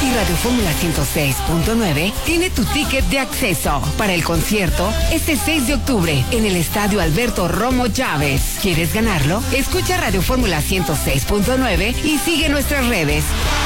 Y Radio Fórmula 106.9 tiene tu ticket de acceso para el concierto este 6 de octubre en el Estadio Alberto Romo Chávez. ¿Quieres ganarlo? Escucha Radio Fórmula 106.9 y sigue nuestras redes.